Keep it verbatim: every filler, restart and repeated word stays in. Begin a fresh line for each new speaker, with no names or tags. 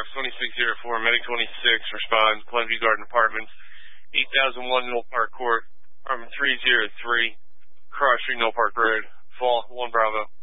Fox, twenty-six oh four, Medic twenty-six, responds, Glenview Garden Apartments, eight thousand one Knoll Park Court, apartment three oh three, Cross Street, Knoll Park Road, Fall, one Bravo.